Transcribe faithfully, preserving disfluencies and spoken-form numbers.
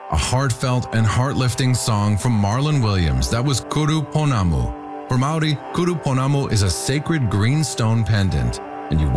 a heartfelt and heart-lifting song from Marlon Williams that was Kuru Ponamu. For Maori, Kuru Ponamu is a sacred green stone pendant, and you